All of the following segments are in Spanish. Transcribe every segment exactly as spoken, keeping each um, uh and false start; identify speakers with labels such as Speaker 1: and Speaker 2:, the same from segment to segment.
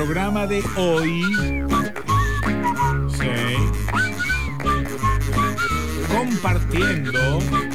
Speaker 1: Programa de hoy. Sí. Compartiendo.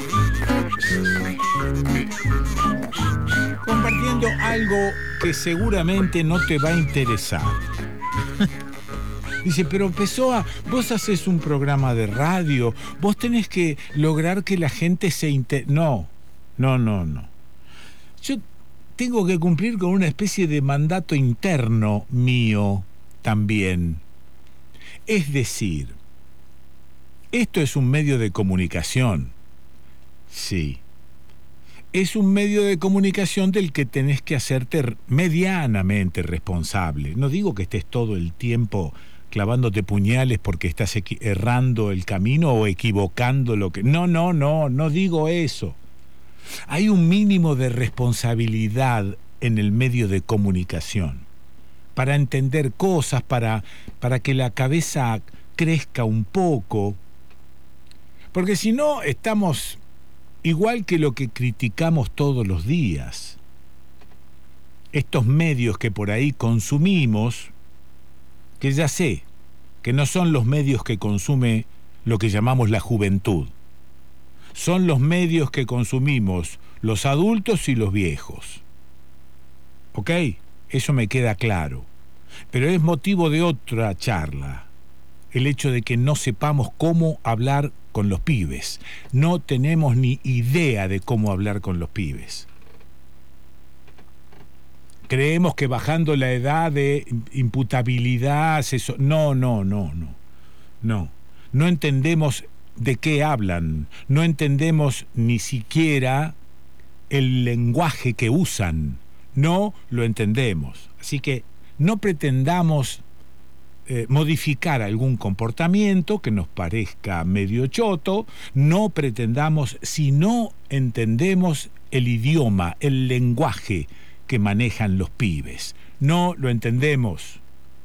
Speaker 1: Compartiendo algo que seguramente no te va a interesar. Dice, pero Pessoa, vos haces un programa de radio, vos tenés que lograr que la gente se inter... No, no, no, no. Yo tengo que cumplir con una especie de mandato interno mío también. Es decir, esto es un medio de comunicación. Sí. Es un medio de comunicación del que tenés que hacerte medianamente responsable. No digo que estés todo el tiempo clavándote puñales porque estás equi- errando el camino o equivocando lo que... No, no, no, no digo eso. Hay un mínimo de responsabilidad en el medio de comunicación para entender cosas, para, para que la cabeza crezca un poco. Porque si no, estamos igual que lo que criticamos todos los días. Estos medios que por ahí consumimos, que ya sé, que no son los medios que consume lo que llamamos la juventud. Son los medios que consumimos los adultos y los viejos. ¿Ok? Eso me queda claro. Pero es motivo de otra charla. El hecho de que no sepamos cómo hablar con los pibes. No tenemos ni idea de cómo hablar con los pibes. Creemos que bajando la edad de imputabilidad... Eso... No, no, no, no. No. No entendemos de qué hablan. No entendemos ni siquiera el lenguaje que usan. No lo entendemos. Así que no pretendamos eh, modificar algún comportamiento que nos parezca medio choto. No pretendamos, si no entendemos el idioma, el lenguaje que manejan los pibes. No lo entendemos.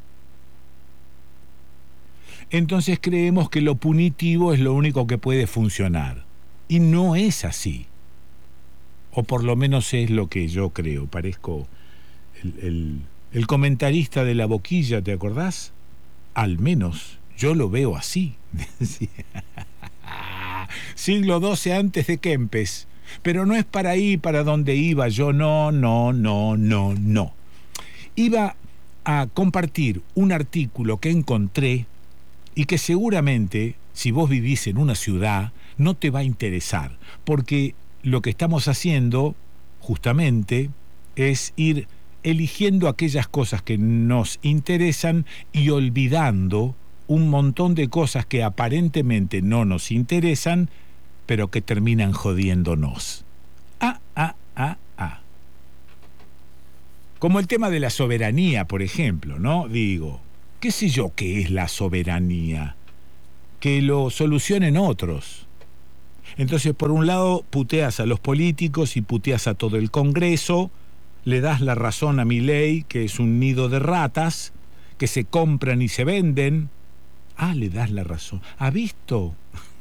Speaker 1: Entonces creemos que lo punitivo es lo único que puede funcionar. Y no es así. O por lo menos es lo que yo creo. Parezco el, el, el comentarista de La Boquilla, ¿te acordás? Al menos yo lo veo así. Siglo doce antes de Kempes. Pero no es para ahí para donde iba yo. No, no, no, no, no. Iba a compartir un artículo que encontré y que seguramente, si vos vivís en una ciudad, no te va a interesar, porque lo que estamos haciendo, justamente, es ir eligiendo aquellas cosas que nos interesan y olvidando un montón de cosas que aparentemente no nos interesan, pero que terminan jodiéndonos. Ah, ah, ah, ah. Como el tema de la soberanía, por ejemplo, ¿no? Digo, ¿qué sé yo qué es la soberanía? Que lo solucionen otros. Entonces, por un lado, puteas a los políticos y puteas a todo el Congreso, le das la razón a Milei, que es un nido de ratas, que se compran y se venden. Ah, le das la razón. ¿Ha visto?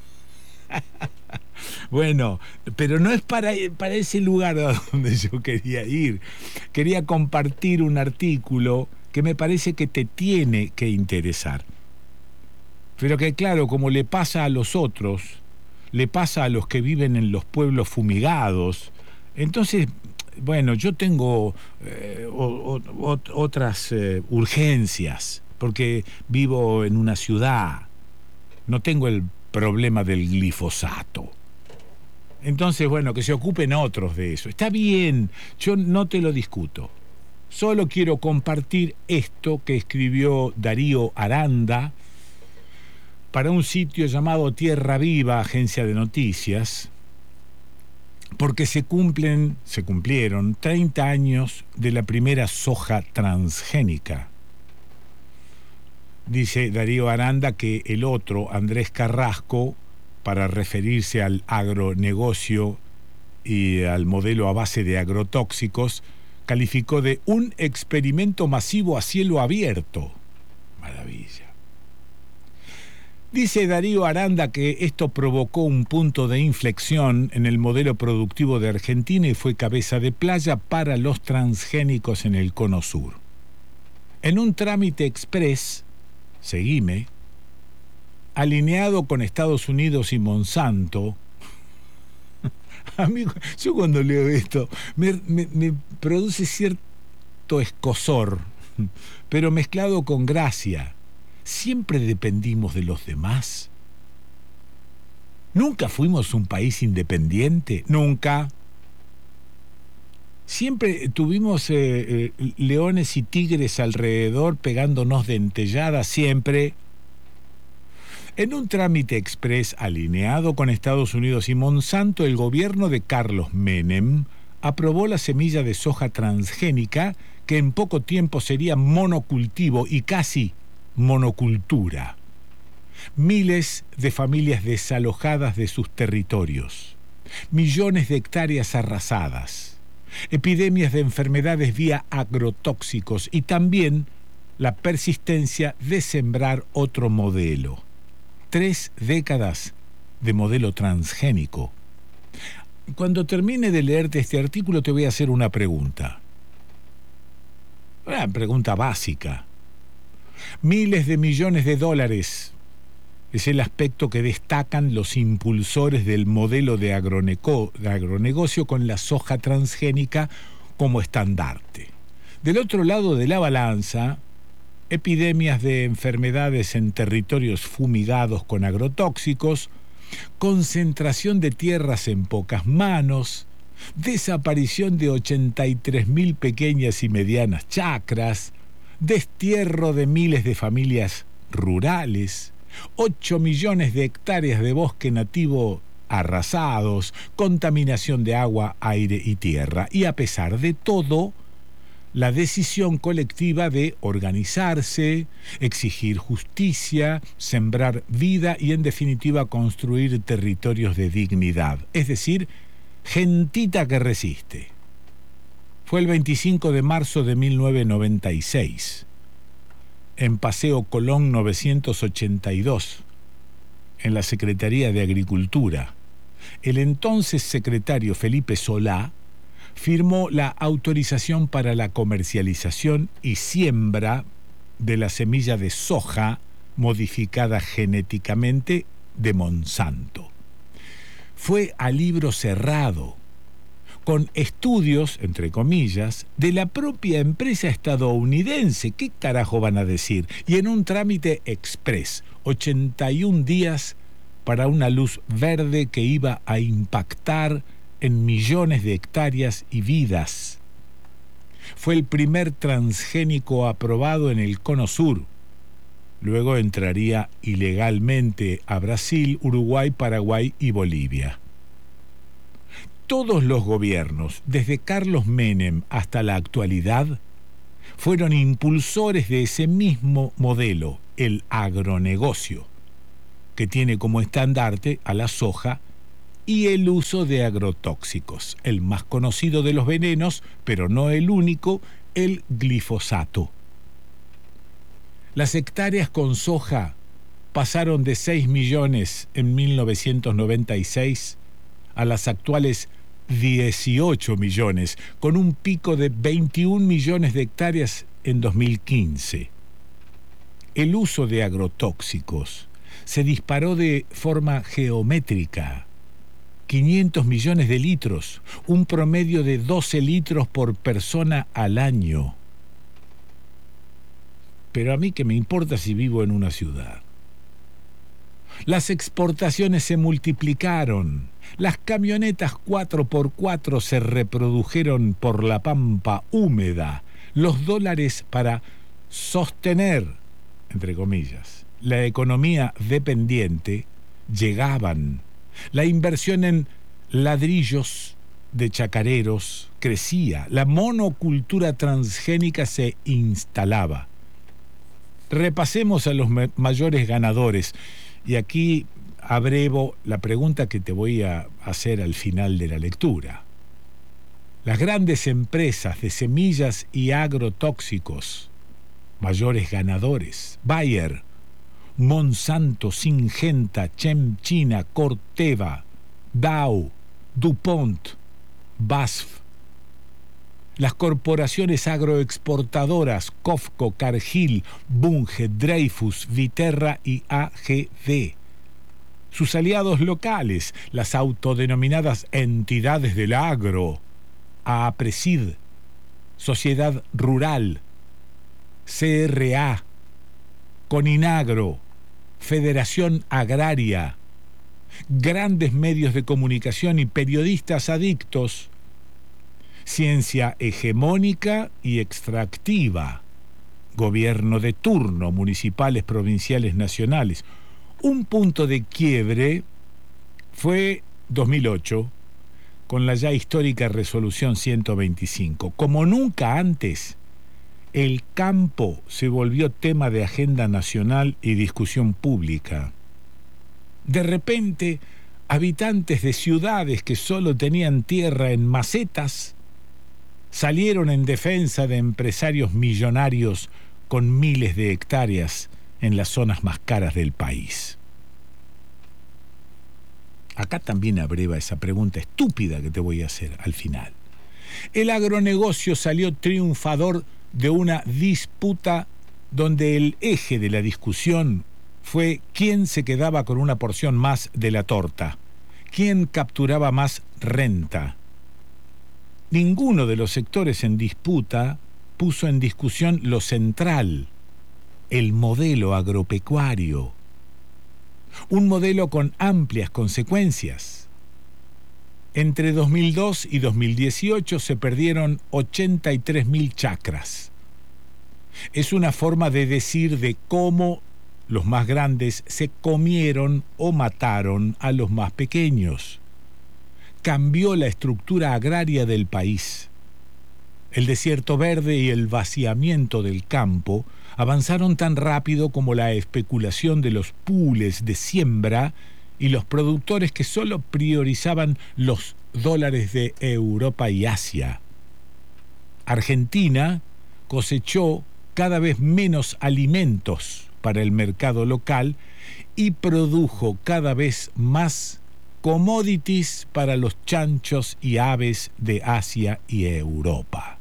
Speaker 1: Bueno, pero no es para, para ese lugar a donde yo quería ir. Quería compartir un artículo que me parece que te tiene que interesar. Pero que claro, como le pasa a los otros, le pasa a los que viven en los pueblos fumigados. Entonces, bueno, yo tengo eh, o, o, o, otras eh, urgencias, porque vivo en una ciudad. No tengo el problema del glifosato. Entonces, bueno, que se ocupen otros de eso. Está bien, yo no te lo discuto. Solo quiero compartir esto que escribió Darío Aranda para un sitio llamado Tierra Viva, agencia de noticias, porque se cumplen, se cumplieron treinta años de la primera soja transgénica. Dice Darío Aranda que el otro, Andrés Carrasco, para referirse al agronegocio y al modelo a base de agrotóxicos, calificó de un experimento masivo a cielo abierto. Maravilla. Dice Darío Aranda que esto provocó un punto de inflexión en el modelo productivo de Argentina y fue cabeza de playa para los transgénicos en el Cono Sur. En un trámite express, seguime, alineado con Estados Unidos y Monsanto. Amigo, yo cuando leo esto me, me, me produce cierto escozor, pero mezclado con gracia. ¿Siempre dependimos de los demás? ¿Nunca fuimos un país independiente? Nunca. Siempre tuvimos eh, eh, leones y tigres alrededor pegándonos dentelladas, siempre. En un trámite express alineado con Estados Unidos y Monsanto, el gobierno de Carlos Menem aprobó la semilla de soja transgénica que en poco tiempo sería monocultivo y casi monocultura. Miles de familias desalojadas de sus territorios, millones de hectáreas arrasadas, epidemias de enfermedades vía agrotóxicos y también la persistencia de sembrar otro modelo. Tres décadas de modelo transgénico. Cuando termine de leerte este artículo te voy a hacer una pregunta. Una pregunta básica. Miles de millones de dólares es el aspecto que destacan los impulsores del modelo de, agroneco, de agronegocio con la soja transgénica como estandarte. Del otro lado de la balanza, epidemias de enfermedades en territorios fumigados con agrotóxicos, concentración de tierras en pocas manos, desaparición de ochenta y tres mil pequeñas y medianas chacras, destierro de miles de familias rurales, ocho millones de hectáreas de bosque nativo arrasados, contaminación de agua, aire y tierra. Y a pesar de todo, la decisión colectiva de organizarse, exigir justicia, sembrar vida y en definitiva construir territorios de dignidad. Es decir, gentita que resiste. Fue el veinticinco de marzo de mil novecientos noventa y seis, en Paseo Colón novecientos ochenta y dos, en la Secretaría de Agricultura. El entonces secretario Felipe Solá firmó la autorización para la comercialización y siembra de la semilla de soja modificada genéticamente de Monsanto. Fue a libro cerrado, con estudios, entre comillas, de la propia empresa estadounidense. ¿Qué carajo van a decir? Y en un trámite express, ochenta y un días para una luz verde que iba a impactar en millones de hectáreas y vidas. Fue el primer transgénico aprobado en el Cono Sur. Luego entraría ilegalmente a Brasil, Uruguay, Paraguay y Bolivia. Todos los gobiernos, desde Carlos Menem hasta la actualidad, fueron impulsores de ese mismo modelo, el agronegocio, que tiene como estandarte a la soja y el uso de agrotóxicos, el más conocido de los venenos, pero no el único, el glifosato. Las hectáreas con soja pasaron de seis millones en mil novecientos noventa y seis a las actuales dieciocho millones, con un pico de veintiún millones de hectáreas en dos mil quince. El uso de agrotóxicos se disparó de forma geométrica. quinientos millones de litros, un promedio de doce litros por persona al año. Pero a mí qué me importa si vivo en una ciudad. Las exportaciones se multiplicaron. Las camionetas cuatro por cuatro se reprodujeron por la pampa húmeda. Los dólares para sostener, entre comillas, la economía dependiente llegaban. La inversión en ladrillos de chacareros crecía. La monocultura transgénica se instalaba. Repasemos a los mayores ganadores. Y aquí abrevo la pregunta que te voy a hacer al final de la lectura. Las grandes empresas de semillas y agrotóxicos, mayores ganadores: Bayer, Monsanto, Syngenta, Chemchina, Corteva, Dow, DuPont, B A S F. Las corporaciones agroexportadoras Cofco, Cargill, Bunge, Dreyfus, Viterra y A G D. Sus aliados locales, las autodenominadas entidades del agro, APRESID, Sociedad Rural, C R A, Coninagro, Federación Agraria, grandes medios de comunicación y periodistas adictos, ciencia hegemónica y extractiva, gobierno de turno, municipales, provinciales, nacionales. Un punto de quiebre fue dos mil ocho, con la ya histórica Resolución ciento veinticinco. Como nunca antes, el campo se volvió tema de agenda nacional y discusión pública. De repente, habitantes de ciudades que solo tenían tierra en macetas salieron en defensa de empresarios millonarios con miles de hectáreas en las zonas más caras del país. Acá también abreva esa pregunta estúpida que te voy a hacer al final. El agronegocio salió triunfador de una disputa donde el eje de la discusión fue quién se quedaba con una porción más de la torta, quién capturaba más renta. Ninguno de los sectores en disputa puso en discusión lo central, el modelo agropecuario. Un modelo con amplias consecuencias. Entre dos mil dos y dos mil dieciocho se perdieron ochenta y tres mil chacras. Es una forma de decir de cómo los más grandes se comieron o mataron a los más pequeños. Cambió la estructura agraria del país. El desierto verde y el vaciamiento del campo avanzaron tan rápido como la especulación de los pools de siembra y los productores que solo priorizaban los dólares de Europa y Asia. Argentina cosechó cada vez menos alimentos para el mercado local y produjo cada vez más commodities para los chanchos y aves de Asia y Europa.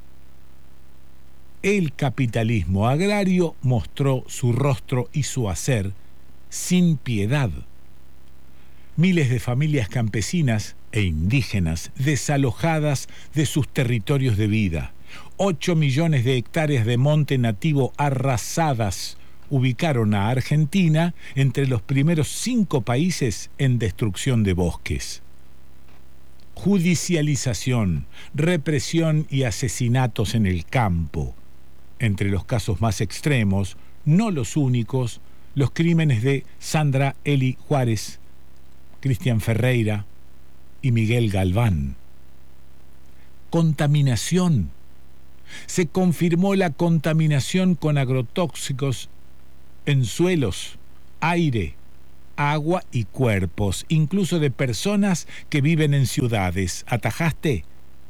Speaker 1: El capitalismo agrario mostró su rostro y su hacer sin piedad. Miles de familias campesinas e indígenas desalojadas de sus territorios de vida. Ocho millones de hectáreas de monte nativo arrasadas ubicaron a Argentina entre los primeros cinco países en destrucción de bosques. Judicialización, represión y asesinatos en el campo. Entre los casos más extremos, no los únicos, los crímenes de Sandra Eli Juárez, Cristian Ferreira y Miguel Galván. Contaminación. Se confirmó la contaminación con agrotóxicos en suelos, aire, agua y cuerpos, incluso de personas que viven en ciudades. ¿Atajaste?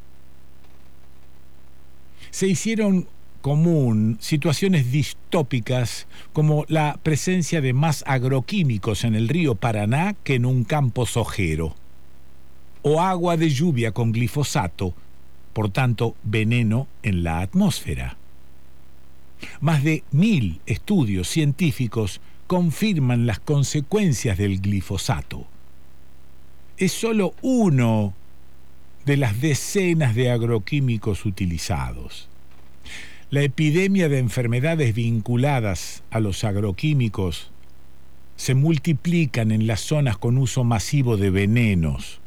Speaker 1: Se hicieron común situaciones distópicas como la presencia de más agroquímicos en el río Paraná que en un campo sojero, o agua de lluvia con glifosato, por tanto veneno en la atmósfera. Más de mil estudios científicos confirman las consecuencias del glifosato. Es solo uno de las decenas de agroquímicos utilizados. La epidemia de enfermedades vinculadas a los agroquímicos se multiplican en las zonas con uso masivo de venenos.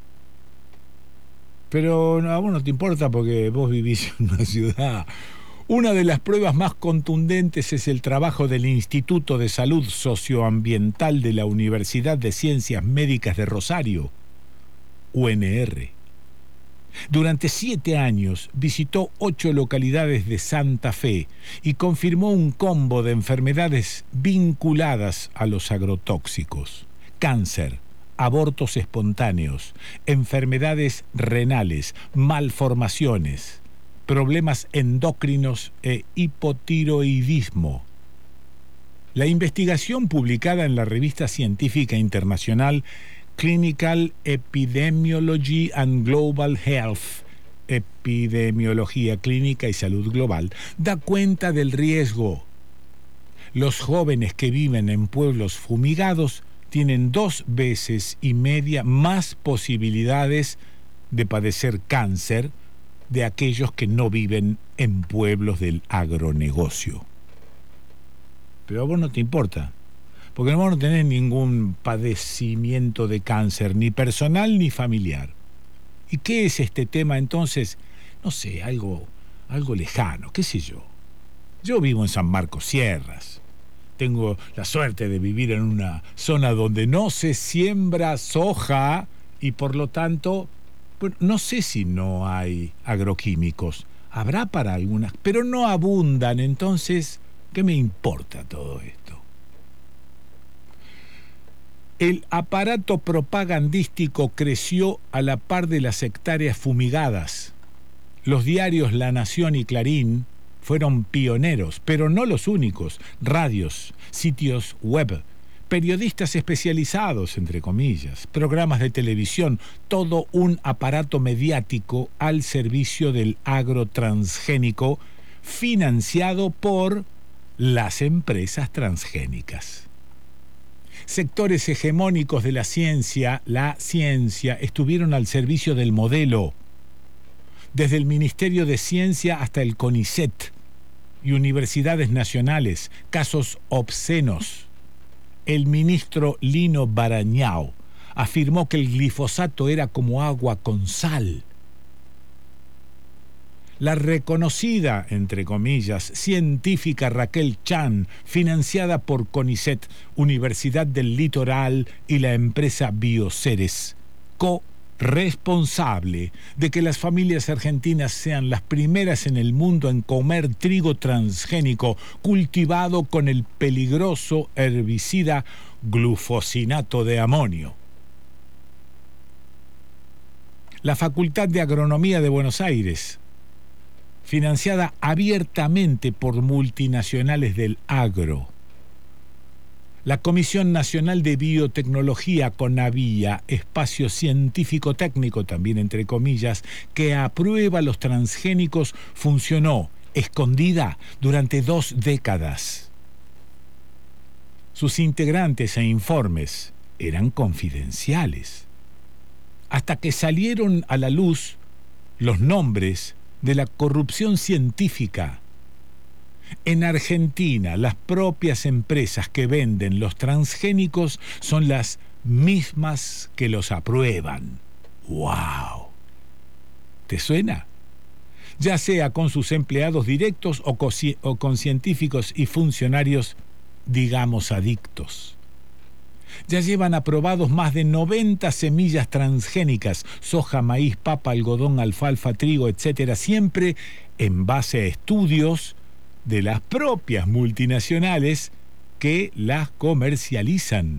Speaker 1: Pero a vos no te importa porque vos vivís en una ciudad. Una de las pruebas más contundentes es el trabajo del Instituto de Salud Socioambiental de la Universidad de Ciencias Médicas de Rosario, U N R. Durante siete años visitó ocho localidades de Santa Fe y confirmó un combo de enfermedades vinculadas a los agrotóxicos: cáncer, abortos espontáneos, enfermedades renales, malformaciones, problemas endocrinos e hipotiroidismo. La investigación publicada en la revista científica internacional Clinical Epidemiology and Global Health Epidemiología Clínica y Salud Global, da cuenta del riesgo. Los jóvenes que viven en pueblos fumigados tienen dos veces y media más posibilidades de padecer cáncer de aquellos que no viven en pueblos del agronegocio. Pero a vos no te importa, porque vos no tenés ningún padecimiento de cáncer, ni personal ni familiar. ¿Y qué es este tema entonces? No sé, algo, algo lejano, qué sé yo. Yo vivo en San Marcos Sierras. Tengo la suerte de vivir en una zona donde no se siembra soja y por lo tanto, bueno, no sé si no hay agroquímicos. Habrá para algunas, pero no abundan. Entonces, ¿qué me importa todo esto? El aparato propagandístico creció a la par de las hectáreas fumigadas. Los diarios La Nación y Clarín fueron pioneros, pero no los únicos. Radios, sitios web, periodistas especializados, entre comillas, programas de televisión, todo un aparato mediático al servicio del agrotransgénico, financiado por las empresas transgénicas. Sectores hegemónicos de la ciencia, la ciencia, estuvieron al servicio del modelo, desde el Ministerio de Ciencia hasta el CONICET y universidades nacionales, casos obscenos. El ministro Lino Barañao afirmó que el glifosato era como agua con sal. La reconocida, entre comillas, científica Raquel Chan, financiada por CONICET, Universidad del Litoral y la empresa Bioceres, co-responsable de que las familias argentinas sean las primeras en el mundo en comer trigo transgénico cultivado con el peligroso herbicida glufosinato de amonio. La Facultad de Agronomía de Buenos Aires, financiada abiertamente por multinacionales del agro. La Comisión Nacional de Biotecnología, CONAVIA, espacio científico-técnico, también entre comillas, que aprueba los transgénicos, funcionó escondida durante dos décadas. Sus integrantes e informes eran confidenciales, hasta que salieron a la luz los nombres de la corrupción científica. En Argentina, las propias empresas que venden los transgénicos son las mismas que los aprueban. ¡Wow! ¿Te suena? Ya sea con sus empleados directos o con, o con científicos y funcionarios, digamos, adictos. Ya llevan aprobados más de noventa semillas transgénicas, soja, maíz, papa, algodón, alfalfa, trigo, etcétera, siempre en base a estudios de las propias multinacionales que las comercializan.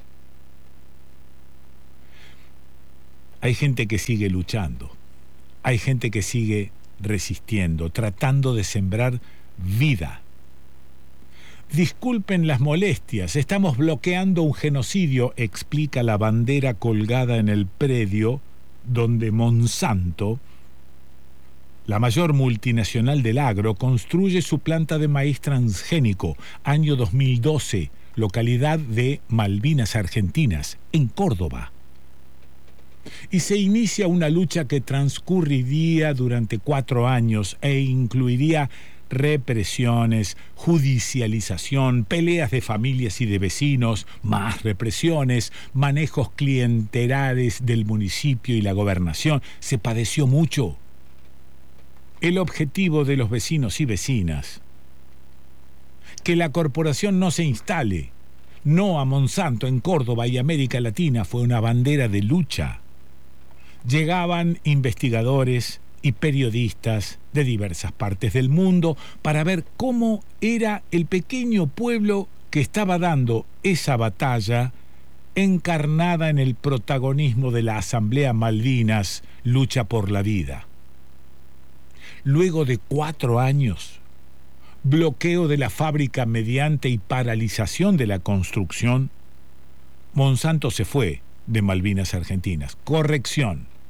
Speaker 1: Hay gente que sigue luchando, hay gente que sigue resistiendo, tratando de sembrar vida. Disculpen las molestias, estamos bloqueando un genocidio, explica la bandera colgada en el predio donde Monsanto, la mayor multinacional del agro, construye su planta de maíz transgénico, año dos mil doce, localidad de Malvinas Argentinas, en Córdoba. Y se inicia una lucha que transcurriría durante cuatro años e incluiría represiones, judicialización, peleas de familias y de vecinos, más represiones, manejos clientelares del municipio y la gobernación. Se padeció mucho. El objetivo de los vecinos y vecinas: que la corporación no se instale. No a Monsanto en Córdoba y América Latina fue una bandera de lucha. Llegaban investigadores y periodistas de diversas partes del mundo para ver cómo era el pequeño pueblo que estaba dando esa batalla encarnada en el protagonismo de la Asamblea Malvinas, lucha por la vida. Luego de cuatro años, bloqueo de la fábrica mediante y paralización de la construcción, Monsanto se fue de Malvinas Argentinas. Corrección.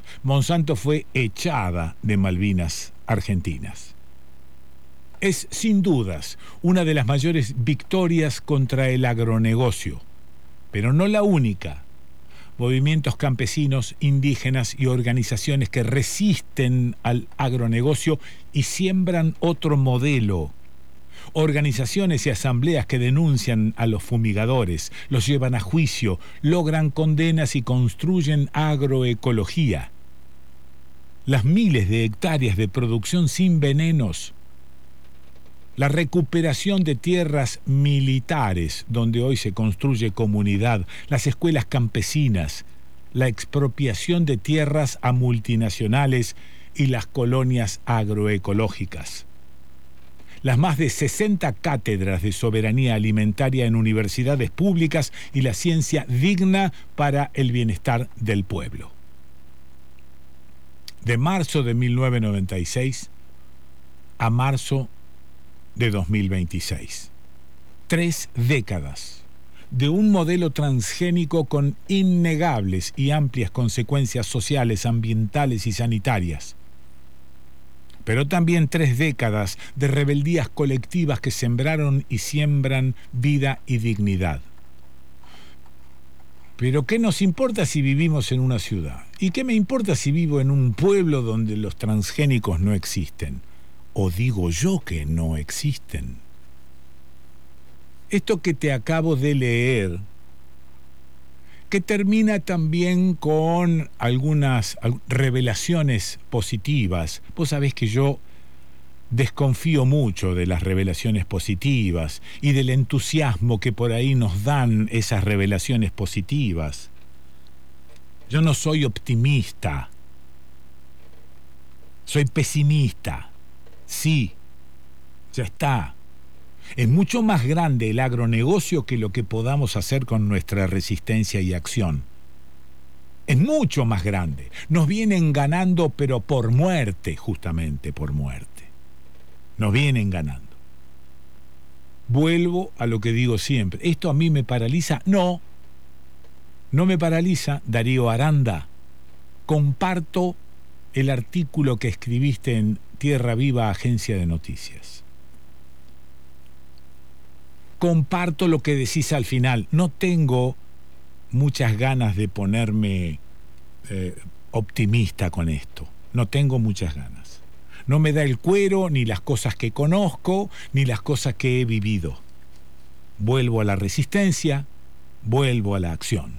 Speaker 1: Monsanto fue echada de Malvinas Argentinas. Es, sin dudas, una de las mayores victorias contra el agronegocio, pero no la única. Movimientos campesinos, indígenas y organizaciones que resisten al agronegocio y siembran otro modelo. Organizaciones y asambleas que denuncian a los fumigadores, los llevan a juicio, logran condenas y construyen agroecología. Las miles de hectáreas de producción sin venenos, la recuperación de tierras militares, donde hoy se construye comunidad, las escuelas campesinas, la expropiación de tierras a multinacionales y las colonias agroecológicas. Las más de sesenta cátedras de soberanía alimentaria en universidades públicas y la ciencia digna para el bienestar del pueblo. De marzo de mil novecientos noventa y seis a marzo de dos mil veintiséis. Tres décadas de un modelo transgénico con innegables y amplias consecuencias sociales, ambientales y sanitarias. Pero también tres décadas de rebeldías colectivas que sembraron y siembran vida y dignidad. Pero ¿qué nos importa si vivimos en una ciudad? ¿Y qué me importa si vivo en un pueblo donde los transgénicos no existen? ¿O digo yo que no existen? Esto que te acabo de leer, que termina también con algunas revelaciones positivas. Vos sabés que yo desconfío mucho de las revelaciones positivas y del entusiasmo que por ahí nos dan esas revelaciones positivas. Yo no soy optimista, soy pesimista. Sí, ya está. Es mucho más grande el agronegocio que lo que podamos hacer con nuestra resistencia y acción. Es mucho más grande. Nos vienen ganando, pero por muerte, justamente por muerte. Nos vienen ganando. Vuelvo a lo que digo siempre. ¿Esto a mí me paraliza? No. No me paraliza, Darío Aranda. Comparto el artículo que escribiste en Tierra Viva, agencia de noticias. Comparto lo que decís al final. No tengo muchas ganas de ponerme eh, optimista con esto. No tengo muchas ganas. No me da el cuero, ni las cosas que conozco, ni las cosas que he vivido. Vuelvo a la resistencia, vuelvo a la acción.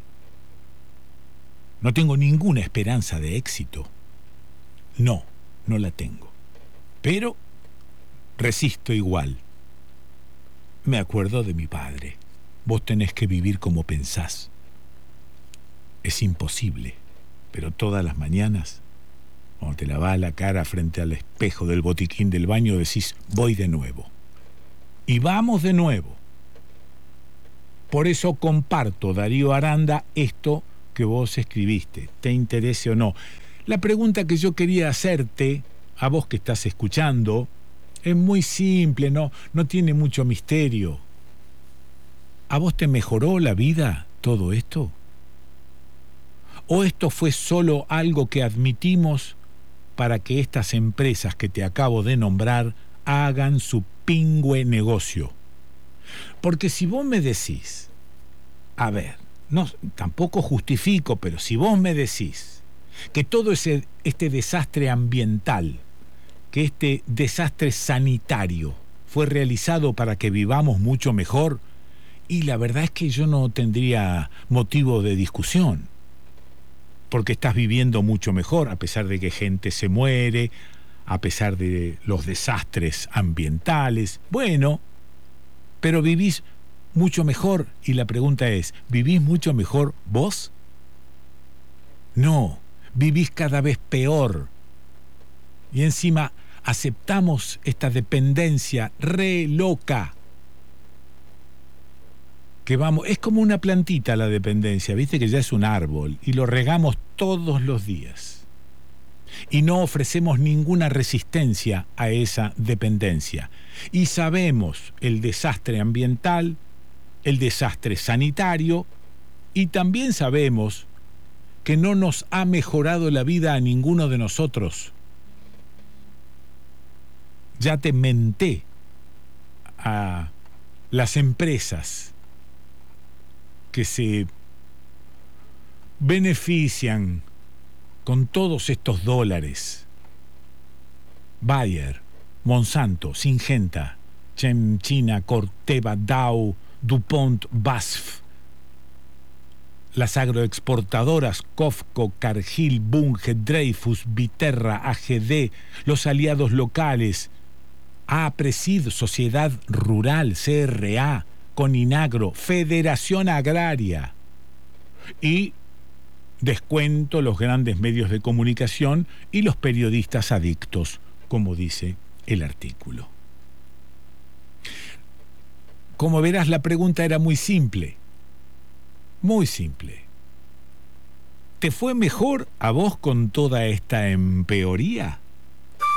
Speaker 1: No tengo ninguna esperanza de éxito. No, no la tengo. Pero resisto igual. Me acuerdo de mi padre. Vos tenés que vivir como pensás. Es imposible, pero todas las mañanas, cuando te lavás la cara frente al espejo del botiquín del baño, decís, voy de nuevo. Y vamos de nuevo. Por eso comparto, Darío Aranda, esto que vos escribiste, te interese o no. La pregunta que yo quería hacerte, a vos que estás escuchando, es muy simple, no, no tiene mucho misterio. ¿A vos te mejoró la vida todo esto? ¿O esto fue solo algo que admitimos para que estas empresas que te acabo de nombrar hagan su pingüe negocio? Porque si vos me decís, a ver, no, tampoco justifico, pero si vos me decís que todo ese, este desastre ambiental, que este desastre sanitario fue realizado para que vivamos mucho mejor, y la verdad es que yo no tendría motivo de discusión, porque estás viviendo mucho mejor, a pesar de que gente se muere, a pesar de los desastres ambientales. Bueno, pero vivís mucho mejor, y la pregunta es, ¿vivís mucho mejor vos? No, vivís cada vez peor. Y encima aceptamos esta dependencia re loca. Que vamos, es como una plantita la dependencia, viste que ya es un árbol, y lo regamos todos los días. Y no ofrecemos ninguna resistencia a esa dependencia. Y sabemos el desastre ambiental, el desastre sanitario, y también sabemos que no nos ha mejorado la vida a ninguno de nosotros. Ya te menté a las empresas que se benefician con todos estos dólares. Bayer, Monsanto, Syngenta, Chemchina, Corteva, Dow, DuPont, B A S F, las agroexportadoras Cofco, Cargill, Bunge, Dreyfus, Viterra, A G D, los aliados locales, APRESID, Sociedad Rural, C R A, Coninagro, Federación Agraria y descuento los grandes medios de comunicación y los periodistas adictos, como dice el artículo. Como verás, la pregunta era muy simple, muy simple. ¿Te fue mejor a vos con toda esta empeoría?